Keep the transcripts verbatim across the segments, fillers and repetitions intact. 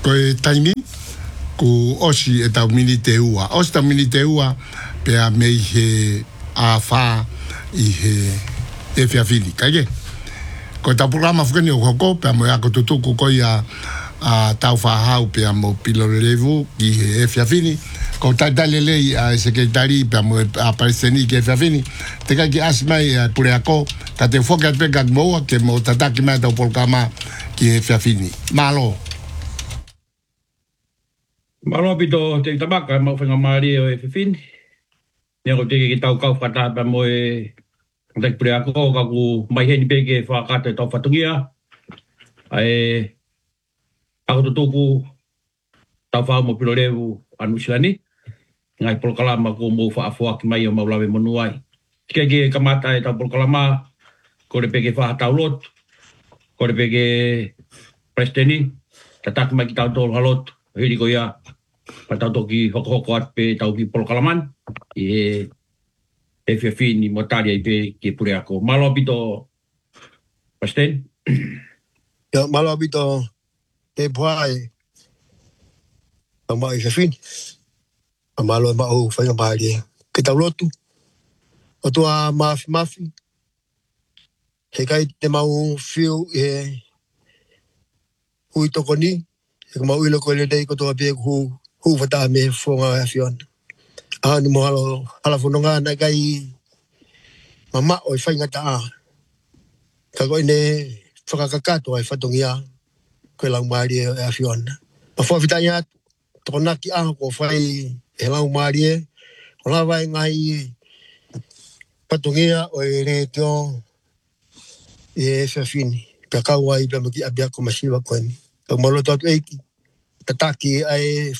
koe taimi ku osi e tau mini te ua. Osi tau mini te ua pea mei he a wha i he e whiawhini. Kaike? Koe tau programa whukani o koko pea mo e ako tutuku koi a a tau whahau pea mo pilo levu ki he e whiawhini. Ko tai tai lelei a sekretari pea mo a palestini ki e whiawhini. Te kai ki asimai a pure ako ka te whoke at peka moa ke mo tataki mai tau programa ki e whiawhini. Malo. Malo pito te tabaka mau whenga maari o e whiawhini. Nero te ki tau kau whata pea mo e tak pure ako ka ku mai heni peke whakata tau whatungia. Ai ako tutuku tau whao mo pilo revu anu silani. Ngai polokalama ko mo whaafua ki mai o maulawe monuai. Tika ki kamata e tau polokalama ko re peke whaatau lot. Ko re peke presteni. Tataki mai ki tau tolu halot. Hiri ko ia patau toki hoko hoko at pe tau ki polokalaman. I he e whiawhini mo taria i pe ki pure ako. Malo pito presten. Ya, malo pito te puai. Ama i whiawhini. Amalo e mao whainga maari. Ke tau lotu. O tua mafi mafi. He kai te mau whiu e hui toko ni. He ka mau ilo koe le dei ko tua pia hu hu wata me whonga e whiona. Ah, ni mo halo hala whanonga na kai mama o i whainga ta a. Ka koe ne whakakakato ai whatongia koe lau maari e a whiona. Ma whawhitanya toko naki a ko whai e lau maari e. O la vai ngai patungia o e re teo e whiawhini. Pea kau ai pia maki abia ko masiwa koe ni. Pea malo tatu eiki. Tataki ai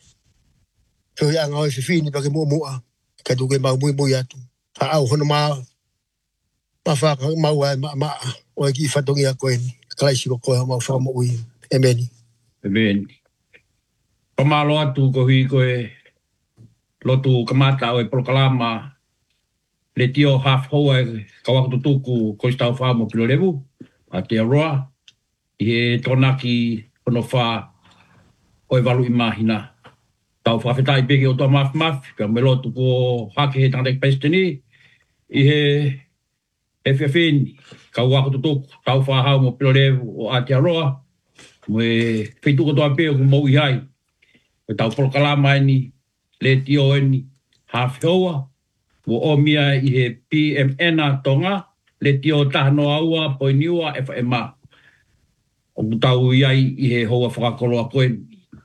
Toi anga o whiawhini pake mua mua. Kai tuke mau mui mui atu. Ha au hono maa. Ma whaka mau ai maa maa. O e ki whatongia koe ni. Kalaisi ko koe mau whama ui. Emeni. Emeni. Pamalo atu ko hui koe lotu kamata o e polokalama le tio half hoa e kawako tutuku ko stau wha mo pilo levu. A te aroa. I he tonaki ono wha o e walu i mahina. Tau whawhetai peke o toa mafi mafi. Pea me lotu ko hake he tangdek pesteni. I he e whiawhini. Kau wako tutuku. Tau whahau mo pilo levu o Aotearoa. Mo e whituko toa peo ku mau i hai. O tau polokalama eni. Le tio eni. Half hoa. Wo o mia i he P M N tonga. Le tio tahano aua po niua F M A. O tau iai i he hoa whakakoloa koe.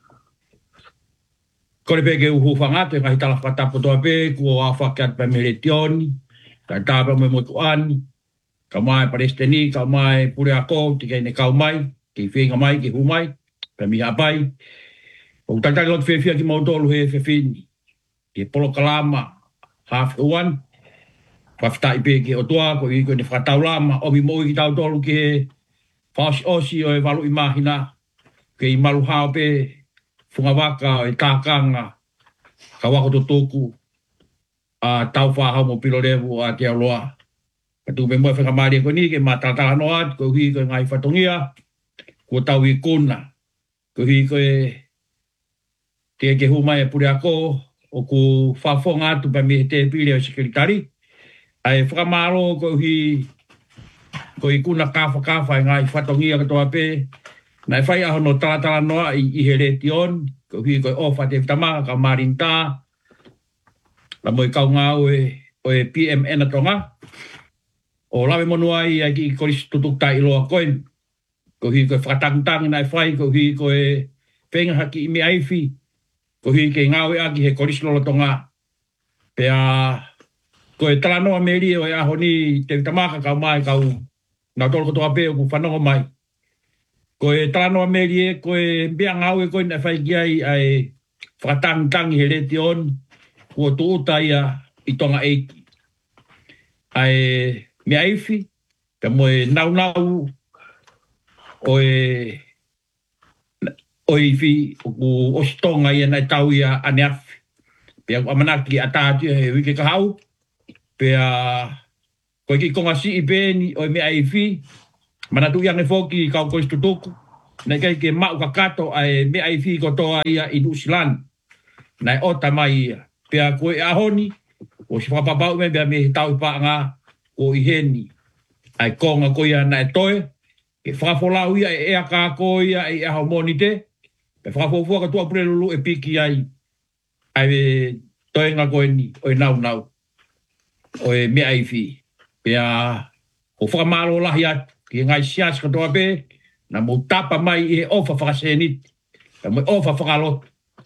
Kore peke uhu whangate, ngai tala whatapo toa pe, kua a whakeat pa mele tioni, ka tāpa me motu ani, ka mai palestini, ka mai pure ako, tika ine kau mai, ki whenga mai, ki hu mai, pa mi hapai. O tataki lot whewhia ki mautolu he whewhini, ki polokalama, half uan, whawhitai peke o toa, ko i koe ne whakatau lama, o mi moi ki tau tolu ki he whaosi osi o e walu i mahina, ke i malu hao pe, funga waka e tākanga ka wako tutuku a tau whahau mo pilo revu a te aloa. Ka tu me mua whakamari ko ni ke mātātala no at, ko hui ko ngai whatongia, ko tau i kuna, ko hui ko e te ke humai e pure ako, o ku whawhonga atu pa me te pile o sekretari. Ai whakamaro ko hui ko i kuna kāwha kāwha e ngai whatongia katoa pe, Nai whai aho no talatala noa i, i he retion, ko hui koe ofa te whitama, ka marinta, la moi kau ngā o e, o e P M N tonga. O lawe monua i a ki korisi tutuk tai iloa koen, ko hui koe whakatangtangi nai whai, ko hui koe whenga haki i me aifi, ko hui ke ngā o e aki he korisi lolo tonga. Pea koe tala noa meri o e aho ni te witamaka kau mai kau nā tolo kotoa peo ku whanongo mai. Ko e tānoa meri e, ko e mbea ngau e koe na whai ki ai ai whakatangitangi he reti on, kua tuuta ia i tonga eiki. Ai me aifi, ka mo e nau nau o e o i fi o ku ostonga ia nai tau ia ane afi. Pea ku amanaki a tātia he wike ka hau, pea koe ki konga si i pēni o e me aifi, Manatu yang e foki kau kois tutuku. nei kai ke mau ka kato ai me ai fi ko toa ia i New Zealand nai o tamai pe a ko a honi o si fa pa me be me tau pa nga o i heni ai konga ko ia nai toe ke fa fo la ia e a ka ko ia e a monite pe fa fo fo ka tu apre lu e piki ai ai toe nga ko ni o nau nau o me ai fi pe a o fa malo la ia ki ngai sias ka toa be na mo tapa mai e ofa whakasenit na mo ofa whakalot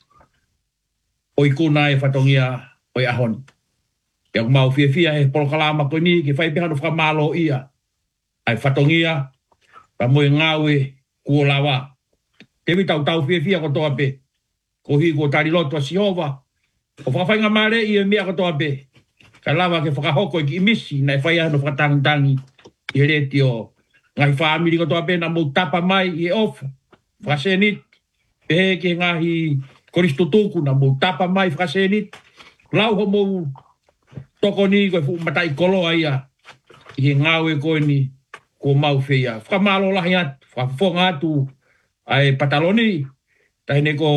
o i kuna e whatongia o i ahon e o mau fia fia e polokalama ko ni ki whai pehano whakamalo ia ai whatongia na mo i ngawe kuolawa te mi tau tau fia fia ko toa be ko hi ko tari loto a siova o whakawhainga mare i e mea ko toa be ka lava ke whakahoko i ki imisi na e whai ano whakatangitangi i reti o ngai family ko toa be na mo tapa mai i ofa whakasenit pehe ke ngahi koristotuku na mo tapa mai whakasenit lau ho mo toko ni ko fu matai koloa ia i ngawe ko ni ko mau fea whakamalo lahi atu whakafonga atu ai pataloni taine ko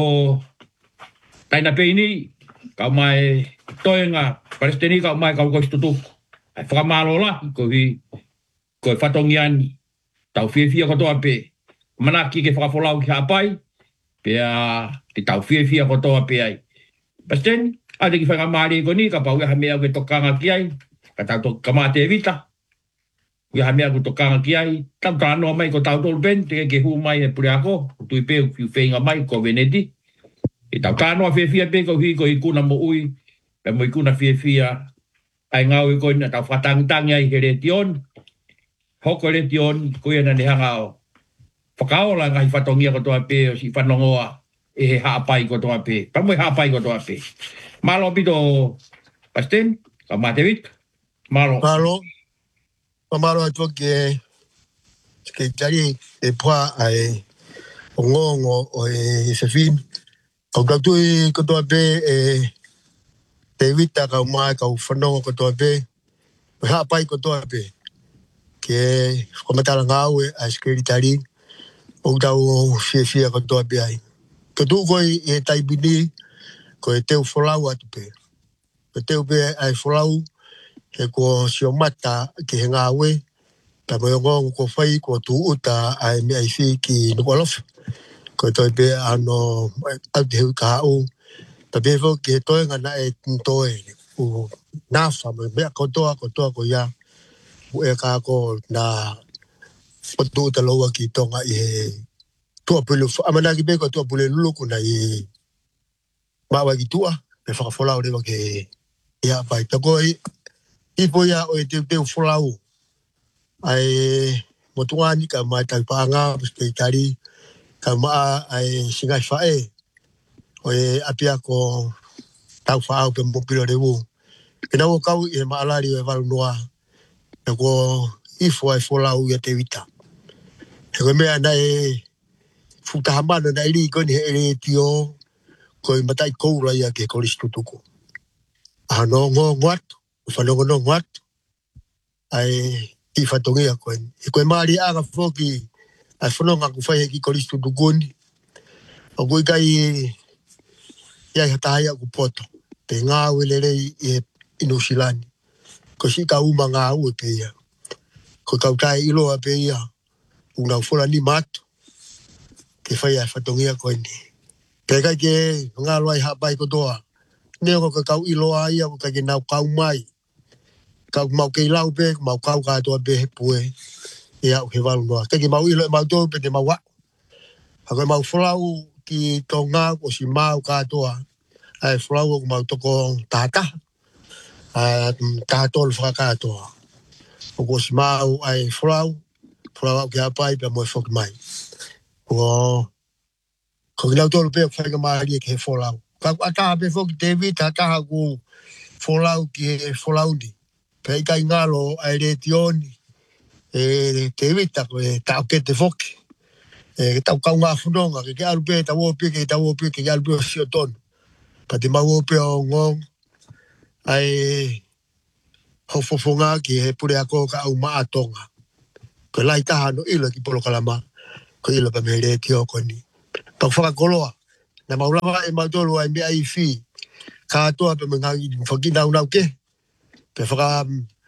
taina peini ka mai toenga palestini ka mai ka koristotuku ai whakamalo lahi ko hi ko whatongiani tau fia fia ko toa pe manaki ke whakafolau ki hapai pe a te tau fia fia ko toa pe ai pasten ade ki whakamari ko ni ka pau ha mea ke tokanga ki ai ka tau to kamate evita ki ha mea ko tokanga ki ai tau tano mai ko tau tol ben te ke hu mai e pure ako tu i pe fiu feinga mai ko venedi e tau tano fia fia pe ko hi ko i kuna mo ui pe mo i kuna fia fia ai ngau i ko na tau whatang tang ai here tion hoko le tion ko ia na ne hanga o whakao la ngai whatongia ko toa pe o si whanongoa e he haapai ko toa pe pa mo haapai ko toa pe malo pito pasten ka matevit malo malo malo atu ke ke tari e poa ai o ngongo o e sefin ko katu ko toa pe e te vita ka mai ka whanongo ko toa pe haapai ko toa pe ke komatala ngau e a skeri tari o tau fia fia ko toa pe ai ko tu ko e taibini ko e teu folau atu pe ko teu pe ai folau he ko sio mata ki he ngau e ta mo ngong ko fai ko tu uta ai me ai fi ki no kolof ko toa pe ano au te ka o ta pe fo ke toa ngana e toe u nafa me ko toa ko toa ko ya e ka ko na foto ta loa ki tonga i tua pulu amana ki be ko tua pulu lulu kuna i mawa ki tua pe fa fola o de ke ya pai ta ko i i po ya o te te fola o ai motuani ka mai ta pa nga pe tari ka ma ai singa fa e o e apia ko tau fa o pe mo pilo de wo ke na wo ka e ma alari e valu noa ko ifo ai fola o te vita e ko me ana e futa hamana na ili ko ni e tio ko i matai ko ra ia ke koristotuku ano ngo ngat fa no no ngat ai i fatongia ko e ko mari aga foki ai fono nga ku fai ki koristotuku ni o ko kai ia hata ia ku poto te nga welele e inosilani ko si ka uma nga u pe ia ko ka tai ilo pe ia una fola ni mat ke fai a fatongia ko ni pega ke nga lo ai hapai ko doa ne ko ka u ilo ai ko ka na ka mai ka mau ke lau pe mau ka ka to be pue ia o ke valu no ke mau ilo mau to pe te mau wa ha mau folau ki tonga ko si mau ka to ai folau ko mau to ko tata a ta to lo fa ka to ko si mau ai folau folau ke apai pe mo fok mai o ko lau to pe fa ka mai ke folau ka ata pe fok David ata ku folau ki folau di pe ka ngalo ai le tioni e David ta ta ke te fok e ta ka nga funonga ke alu pe ta wo pe ke ta wo pe ke alu pe si ton pa te ma wo pe o ngong ai ho fofonga ki he pure ako ka au ma atonga ko lai ta no ilo ki polo kalama ko ilo pa me le tio ko ni pa fa koloa na maulama e matolo ai me ai fi ka to pe me ngai fa ki na una ke pe fa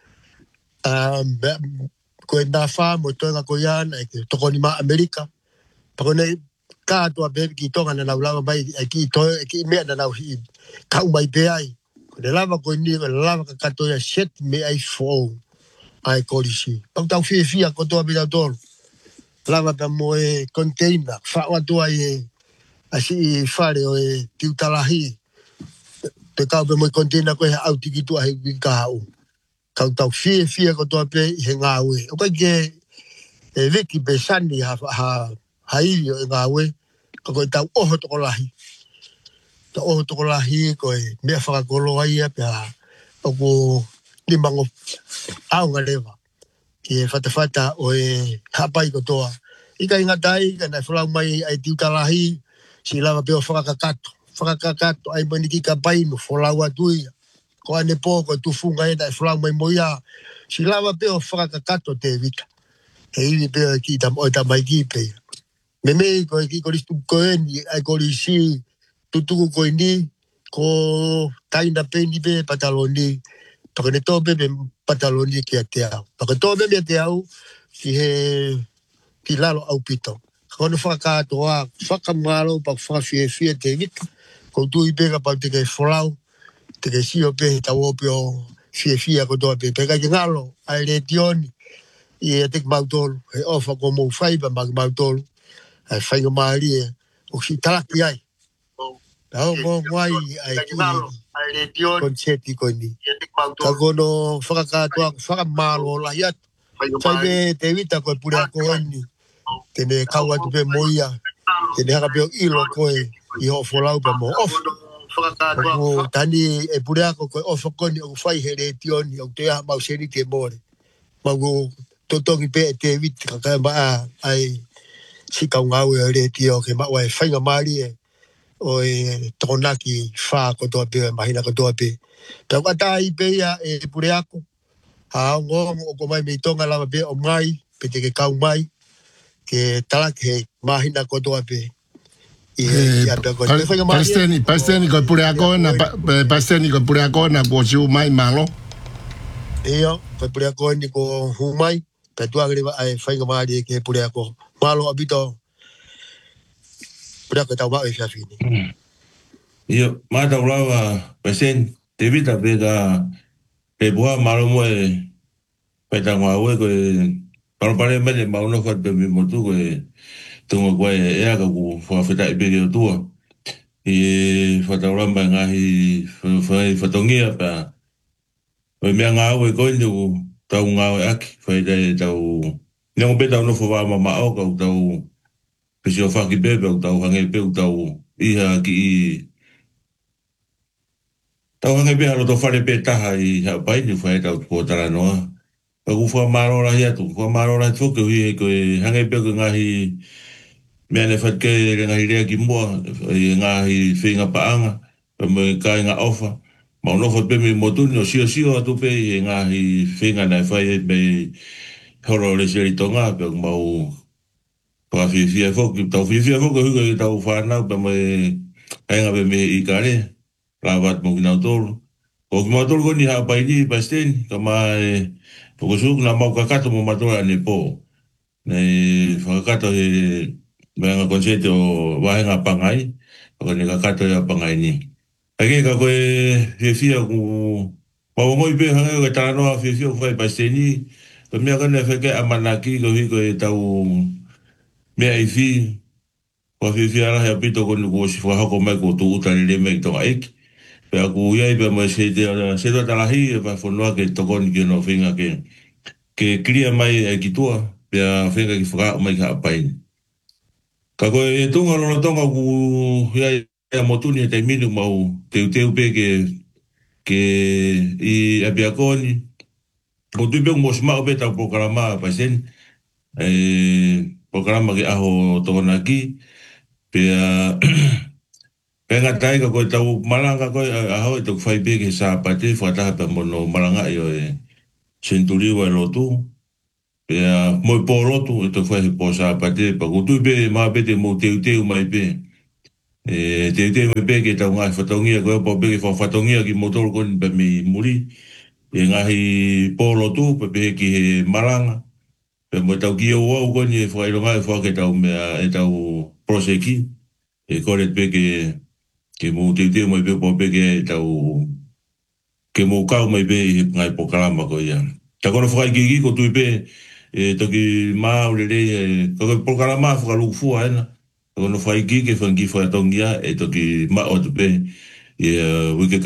um ko na fa mo to nga ko yan ai to ko ni ma America pa ko nei ka to be ki to nga na ulama bai ai ki to ki me na na hi ka mai pe ai ko de lava ko ni ko lava ka to ya shit me ai fo ai ko si pa ta fi fi ko to be da dol lava pa mo e container fa wa to ai asi fare o e tiutalahi te ka be mo container ko au tiki tu ai ka au ka tau fi fi ko to pe he nga we o ka ge e veki besani ha ha hai o nga we ko ko tau o to ko lahi to o to ko lahi ko e me fa ko lo ai pe o ko ni mango au nga leva ki fata fata o e hapai ko toa ika inga dai ka na fula mai ai tiutalahi si lava pe o whakakato. Whakakato ai maniki ka painu, wholaua tuia. Ko ane pōko tu funga e dai wholau mai moia. Si lava pe o whakakato te vita. He ili pe o ki tam oita mai ki pe. Me mei ko e ki koristu koeni, ai korisi tutuku koeni, ko taina peni pe pataloni. Pakane tō pe pe pataloni ki a te au. Pakane tō pe me te au, si he ki lalo au pito. Kono whakakato a whakamaro pa whakawhiawhia te vita. Ko tui peka pa te kei wholau, te kei sio pe ta wope o whiawhia ko toa pe. Peka ki ngalo, ai re tioni, i e tek mautolu, he ofa ko mou whaipa ma ki mautolu, ai whainga maari e, o si talaki ai. Tau mo mwai ai ki konseti ko ni. Ka kono whakakato a whakamaro la hiat, whai me te vita ko e pure ako eni. Tene kaua tu pe moia, tene haka peo ilo koe i ho wholau pa mo ofa. Ko tani e pure ako koe ofa koni o whai here tioni o te aha mau seri te more. Mau totongi pe e te viti ka kai maa ai sikau ngau e re tio ke maua e whainga maari e o e tokonaki wha kotoa pe e mahina kotoa pe. Tau katai pe ia e pure ako, ha ngongo o ko mai mei tonga lava pe o mai, pe te ke kau mai, ke talak he mahina ko toa pe i ia pe ko te whainga maari Pasteni, pasteni ko pure ako na pasteni ko pure ako na ko siu mai malo. Iyo, ko pure ako ni ko humai, pe tua gre ai whainga maari ke pure ako malo abito pure ako tau mau e whiawhini. Iyo, mata ulawa pasteni, te vita pe ka pe bua malo mo e pe tangwa ue ko e paro pare mele mauno kwa pe mi motu ko e tunga kwa e ea ka ku whawhita i peke o tua. I whatauramba ngahi whatongia pa. Oi mea ngā ue koe ni ku tau ngā ue aki. Whaitai tau... Nyango pe tau nofo wā mama o ka tau... Pesi o whaki pepe o tau hange pe o tau iha ki i... Tau hange pe halo tau whare pe taha i hapai ni whai tau po tara noa. Ka ku wha marora hi atu. Wha marora hi whoke hui e koe hange pe o ngahi... Mea ne whatke re ngahi rea ki mua. Ngahi whinga paanga. Pa me kai ngā ofa. Mau nofo pe me motuni o sio sio atu pe i ngahi whinga nai whai e me horo le seri tonga pe mau pawhiwhia whoki. Tau whiwhia whoki hui e tau whanau pa me hainga pe me i kare. Rawat mo ki nau tolu. O ki mau tolu koni hapai ni pasteni. Ka mai pokosuk na mau kakato mo matora ne po. Nei whakakato he meanga konsete o wahenga pangai. Paka ne kakato ya pangai ni. Ake ka koe whiwhia ku... Mawangoi pe hangai ka tānoa whiwhia ku whai pasteni. Ka mea kane wheke amanaki ka hui koe tau mea i whi. Kwa whiwhia rahi apito kone ko si whahako mai ko tu utani le mei tonga eki. Pe aku iai pe mai se te se te talahi e pa whanua ke tokoni ki no whinga ke ke kria mai e ki tua. Pe a whinga ki whakao mai ka apaini. Ka koe e tunga lona tonga ku iai e motuni e te minu mau teu teu pe ke ke i apiakoni. Ko tuipe mo smao pe tau programa pa sen. E programa ke aho tokonaki. Pe a pe ngatai ka koe tau malanga koe aho e tau whai pe ke sa pate whataha pe mono malanga i o e Centuriwa e lotu. Pea moi polotu e to fai po sa pate pa ko tu be ma be te mo te te mai be. E te te mai be ke tau ngai fatongia ko po be ke fa fatongia ki motor ko be mi muri. E ngahi polotu pe be ki maranga. Pe mo tau ki o o ko ni fai ro ngai fa ke tau me e tau proseki. E ko le be ke ke mo te te mai be po be ke tau ke mo kau mai be ngai po kalama ko ia. Ta kono fai ki ko tu be e toki mau le le ko ko kalama fa lu fu ana. Kono fai ki ke fangi fa tongia e toki ma o be e we ke